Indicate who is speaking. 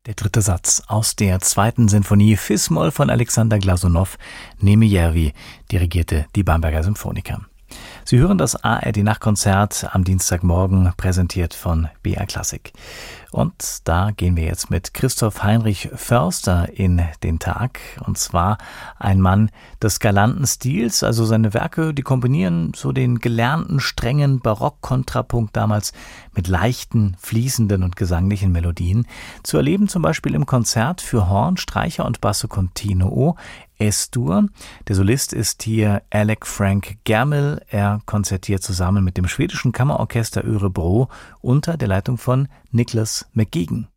Speaker 1: Der dritte Satz aus der zweiten Sinfonie Fis-Moll von Alexander Glasunow, Nemejerwi, dirigierte die Bamberger Symphoniker. Sie hören das ARD-Nachtkonzert am Dienstagmorgen, präsentiert von BR Klassik. Und da gehen wir jetzt mit Christoph Heinrich Förster in den Tag. Und zwar ein Mann des galanten Stils. Also seine Werke, die kombinieren so den gelernten, strengen Barock-Kontrapunkt damals mit leichten, fließenden und gesanglichen Melodien. Zu erleben zum Beispiel im Konzert für Horn, Streicher und Basso Continuo S-Dur. Der Solist ist hier Alec Frank Germel. Er konzertiert zusammen mit dem schwedischen Kammerorchester Örebro unter der Leitung von Niklas McGeegan.